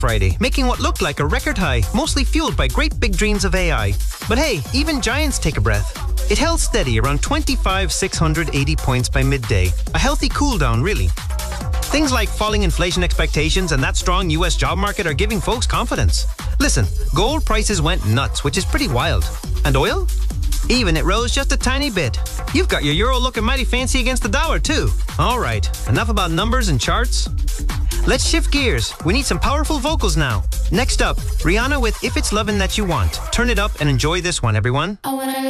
Friday, making what looked like a record high, mostly fueled by great big dreams of AI. But hey, even giants take a breath. It held steady around 25,680 points by midday. A healthy cool down, really. Things like falling inflation expectations and that strong US job market are giving folks confidence. Listen, gold prices went nuts, which is pretty wild. And oil? Even it rose just a tiny bit. You've got your euro looking mighty fancy against the dollar too. All right, enough about numbers and charts. Let's shift gears. We need some powerful vocals now. Next up, Rihanna with If It's Lovin' That You Want. Turn it up and enjoy this one, everyone.